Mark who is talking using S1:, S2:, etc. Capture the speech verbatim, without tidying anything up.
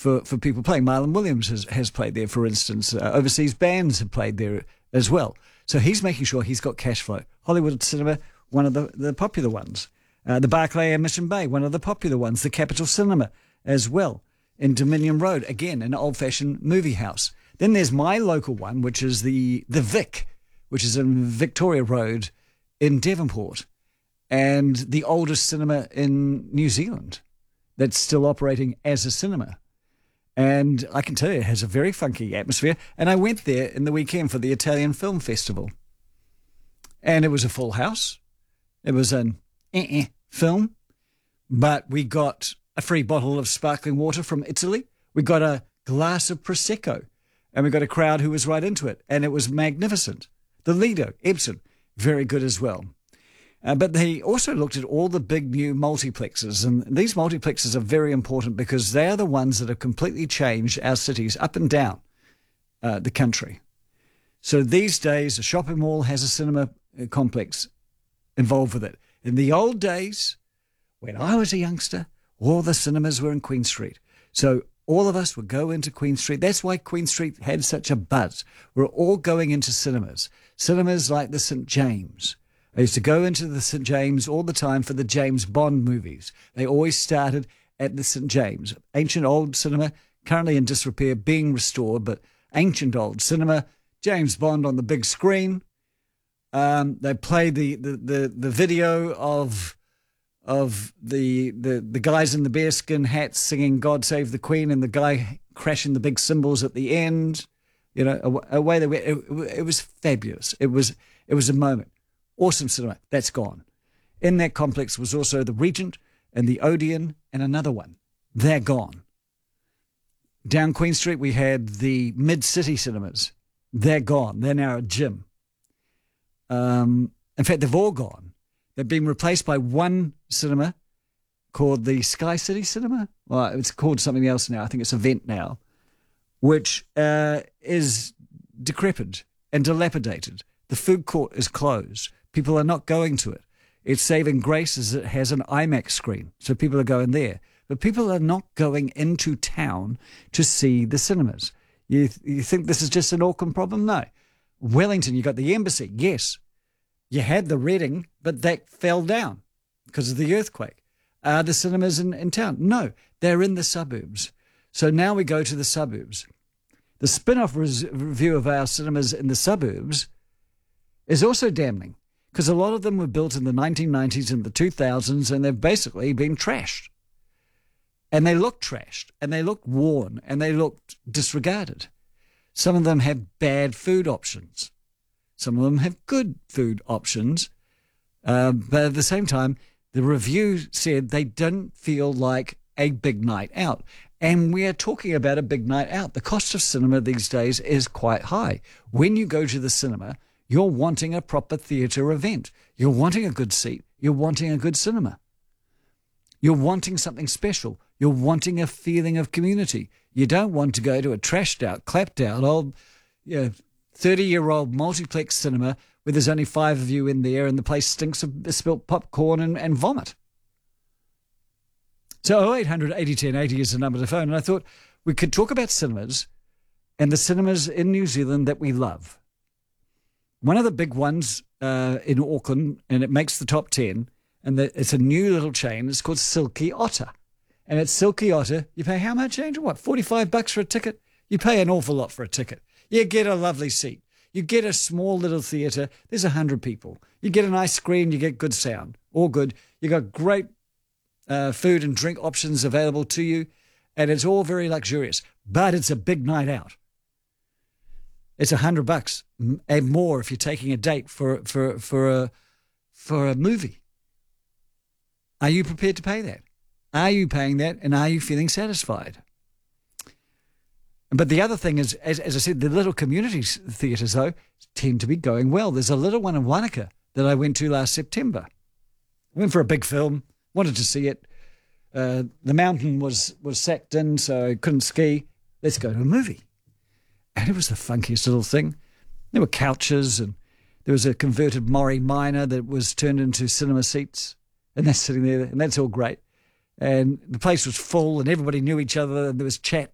S1: for, for people playing. Marlon Williams has, has played there, for instance. Uh, overseas bands have played there as well. So he's making sure he's got cash flow. Hollywood Cinema, one of the, the popular ones. Uh, the Barclay in Mission Bay, one of the popular ones. The Capitol Cinema as well in Dominion Road, again, an old-fashioned movie house. Then there's my local one, which is the, the Vic, which is in Victoria Road in Devonport, and the oldest cinema in New Zealand that's still operating as a cinema. And I can tell you, it has a very funky atmosphere. And I went there in the weekend for the Italian Film Festival. And it was a full house. It was an eh-eh film. But we got a free bottle of sparkling water from Italy. We got a glass of Prosecco. And we got a crowd who was right into it. And it was magnificent. The Lido, Epsom, very good as well. Uh, but they also looked at all the big new multiplexes, and these multiplexes are very important because they are the ones that have completely changed our cities up and down uh, the country. So these days, a shopping mall has a cinema complex involved with it. In the old days, when I was a youngster, all the cinemas were in Queen Street. So all of us would go into Queen Street. That's why Queen Street had such a buzz. We're all going into cinemas. Cinemas like the Saint James. I used to go into the Saint James all the time for the James Bond movies. They always started at the Saint James. Ancient old cinema, currently in disrepair, being restored, but ancient old cinema, James Bond on the big screen. Um, they played the, the, the, the video of of the, the, the guys in the bearskin hats singing God Save the Queen and the guy crashing the big cymbals at the end. You know, away they went. It, it was fabulous. It was it was a moment. Awesome cinema. That's gone. In that complex was also the Regent and the Odeon and another one. They're gone. Down Queen Street, we had the Mid-City cinemas. They're gone. They're now a gym. Um, in fact, they've all gone. They've been replaced by one cinema called the Sky City Cinema. Well, it's called something else now. I think it's Event now, which uh, is decrepit and dilapidated. The food court is closed. People are not going to it. Its saving grace is it has an IMAX screen, so people are going there. But people are not going into town to see the cinemas. You, you think this is just an Auckland problem? No. Wellington, you got the Embassy, yes. You had the Reading, but that fell down because of the earthquake. Are the cinemas in, in town? No, they're in the suburbs. So now we go to the suburbs. The spin-off res- review of our cinemas in the suburbs is also damning because a lot of them were built in the nineteen nineties and the two thousands, and they've basically been trashed. And they look trashed, and they look worn, and they look disregarded. Some of them have bad food options. Some of them have good food options. Uh, but at the same time, the review said they didn't feel like a big night out. And we are talking about a big night out. The cost of cinema these days is quite high. When you go to the cinema, you're wanting a proper theatre event. You're wanting a good seat. You're wanting a good cinema. You're wanting something special. You're wanting a feeling of community. You don't want to go to a trashed out, clapped out, old, you know, thirty-year-old multiplex cinema where there's only five of you in there and the place stinks of spilt popcorn and, and vomit. So oh eight hundred eighty ten eighty is the number to phone. And I thought we could talk about cinemas and the cinemas in New Zealand that we love. One of the big ones uh, in Auckland, and it makes the top ten, and the, it's a new little chain. It's called Silky Otter. And at Silky Otter, you pay how much, Angel? What, forty-five bucks for a ticket? You pay an awful lot for a ticket. You get a lovely seat. You get a small little theatre. There's a hundred people. You get a nice screen. You get good sound. All good. You got great uh, food and drink options available to you. And it's all very luxurious. But it's a big night out. It's a hundred bucks and more if you're taking a date for for for a for a movie. Are you prepared to pay that? Are you paying that, and are you feeling satisfied? But the other thing is, as, as I said, the little community theatres, though, tend to be going well. There's a little one in Wanaka that I went to last September. Went for a big film, wanted to see it. Uh, the mountain was, was sacked in, so I couldn't ski. Let's go to a movie. And it was the funkiest little thing. There were couches, and there was a converted Maury Minor that was turned into cinema seats, and that's sitting there, and that's all great. And the place was full, and everybody knew each other, and there was chat